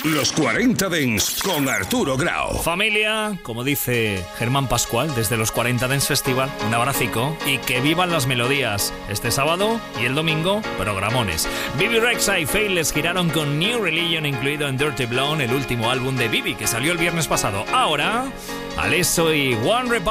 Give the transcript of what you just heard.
Los 40 Dents con Arturo Grau. Familia, como dice Germán Pascual desde los 40 Dents Festival, un abracico y que vivan las melodías. Este sábado y el domingo, programones. Bibi Rexha y Faye les giraron con New Religion incluido en Dirty Blonde, el último álbum de Bibi que salió el viernes pasado. Ahora, Alesso y One Republic